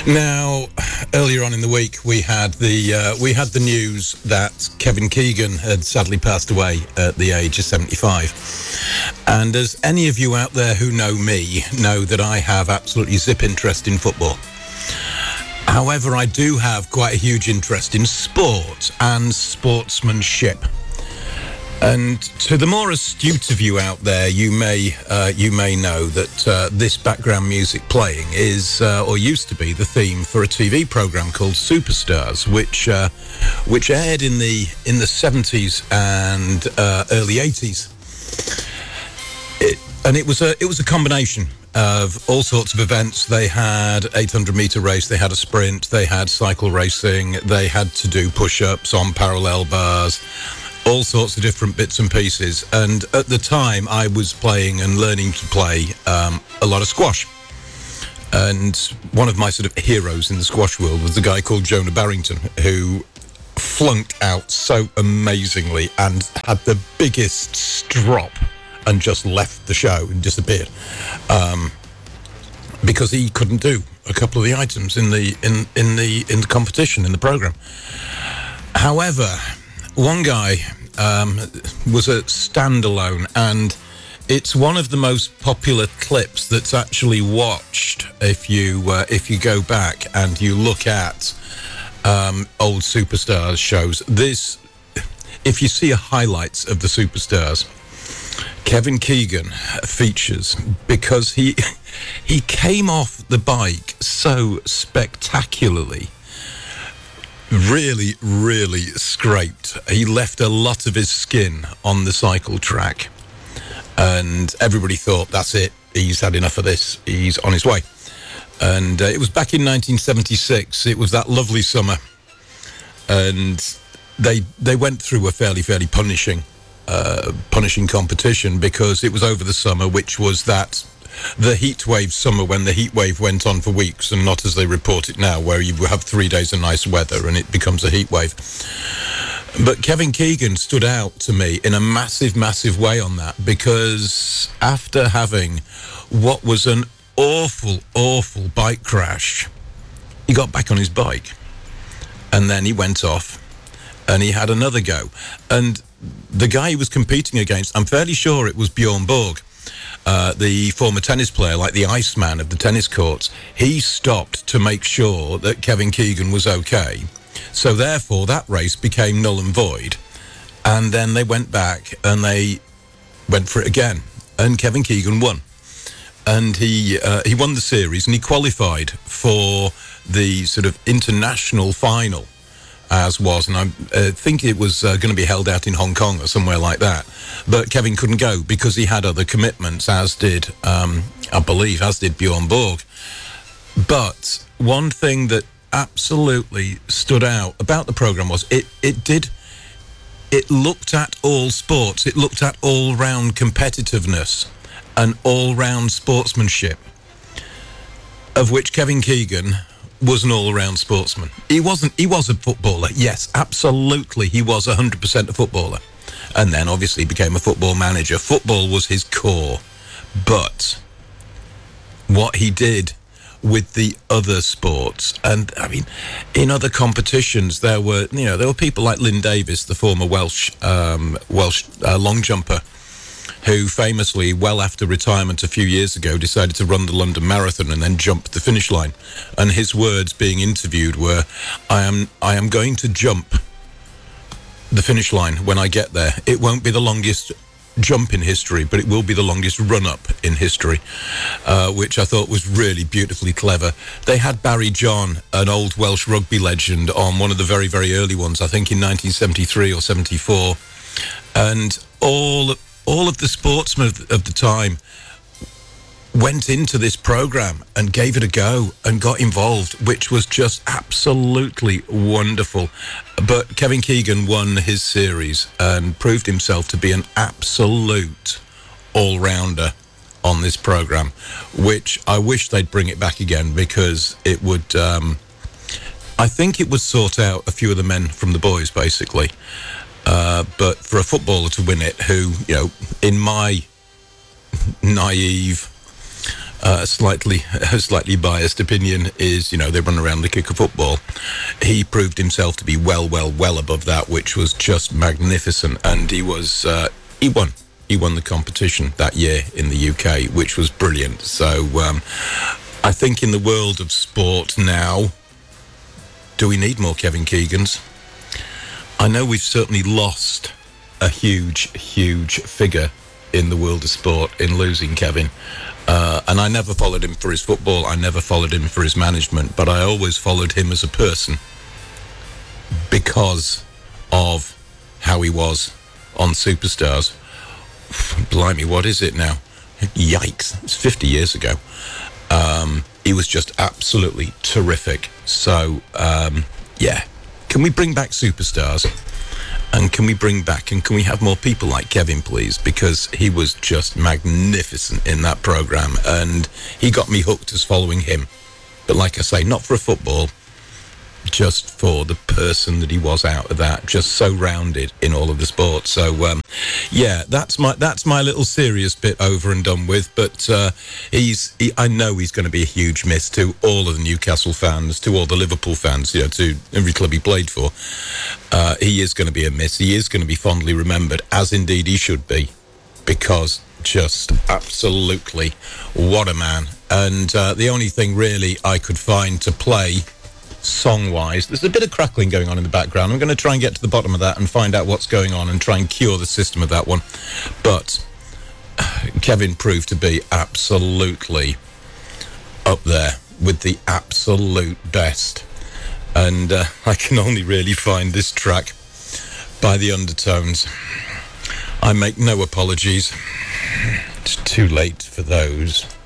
Now, earlier on in the week, we had the news that Kevin Keegan had sadly passed away at the age of 75. And as any of you out there who know me know that I have absolutely zip interest in football. However, I do have quite a huge interest in sport and sportsmanship. And to the more astute of you out there, you may know that this background music playing is, or used to be, the theme for a TV program called Superstars, which aired in the 70s and early 80s. It was a combination of all sorts of events. They had 800-meter race, they had a sprint, they had cycle racing, they had to do push-ups on parallel bars, all sorts of different bits and pieces. And at the time, I was playing and learning to play a lot of squash. And one of my sort of heroes in the squash world was the guy called Jonah Barrington, who flunked out so amazingly and had the biggest strop and just left the show and disappeared because he couldn't do a couple of the items in the competition, in the program. However, one guy was a standalone, and it's one of the most popular clips that's actually watched if you go back and you look at old Superstars shows. If you see highlights of the Superstars, Kevin Keegan features because he came off the bike so spectacularly. Really, really scraped. He left a lot of his skin on the cycle track, and everybody thought, that's it, he's had enough of this, he's on his way. And it was back in 1976. It was that lovely summer, and they went through a fairly punishing competition, because it was over the summer, which was the heat wave summer, when the heat wave went on for weeks, and not as they report it now, where you have 3 days of nice weather and it becomes a heat wave. But Kevin Keegan stood out to me in a massive way on that, because after having what was an awful bike crash, he got back on his bike, and then he went off and he had another go. And the guy he was competing against, I'm fairly sure it was Bjorn Borg, the former tennis player, like the Iceman of the tennis courts. He stopped to make sure that Kevin Keegan was okay. So therefore, that race became null and void. And then they went back and they went for it again. And Kevin Keegan won. And he won the series, and he qualified for the sort of international final, as was, and I think it was going to be held out in Hong Kong or somewhere like that. But Kevin couldn't go because he had other commitments, as did Bjorn Borg. But one thing that absolutely stood out about the program was it looked at all sports. It looked at all-round competitiveness and all-round sportsmanship, of which Kevin Keegan was an all-round sportsman. He was a footballer. Yes, absolutely. He was 100% a footballer. And then obviously became a football manager. Football was his core. But what he did with the other sports, and I mean, in other competitions, there were people like Lynn Davis, the former Welsh long jumper, who famously, well after retirement a few years ago, decided to run the London Marathon and then jump the finish line. And his words being interviewed were, I am going to jump the finish line when I get there. It won't be the longest jump in history, but it will be the longest run-up in history, which I thought was really beautifully clever. They had Barry John, an old Welsh rugby legend, on one of the very early ones, I think in 1973 or 74. And all of the sportsmen of the time went into this program and gave it a go and got involved, which was just absolutely wonderful. But Kevin Keegan won his series and proved himself to be an absolute all-rounder on this program, which I wish they'd bring it back again, because it would, I think it would sort out a few of the men from the boys, basically. But for a footballer to win it, who, in my naive a slightly biased opinion is, they run around the kick of football. He proved himself to be well above that, which was just magnificent. And he won. He won the competition that year in the UK, which was brilliant. So I think in the world of sport now, do we need more Kevin Keegans? I know we've certainly lost a huge figure in the world of sport in losing Kevin. And I never followed him for his football. I never followed him for his management. But I always followed him as a person because of how he was on Superstars. Blimey, what is it now? Yikes. It's 50 years ago. He was just absolutely terrific. So, yeah. Can we bring back Superstars? And can we have more people like Kevin, please? Because he was just magnificent in that programme. And he got me hooked as following him. But like I say, not for a football, just for the person that he was out of that. Just so rounded in all of the sports. So, yeah, that's my little serious bit over and done with. But I know he's going to be a huge miss to all of the Newcastle fans, to all the Liverpool fans, to every club he played for. He is going to be a miss. He is going to be fondly remembered, as indeed he should be, because just absolutely what a man. And the only thing really I could find to play song-wise, there's a bit of crackling going on in the background. I'm going to try and get to the bottom of that and find out what's going on and try and cure the system of that one. But Kevin proved to be absolutely up there with the absolute best. And I can only really find this track by the Undertones. I make no apologies. It's too late for those.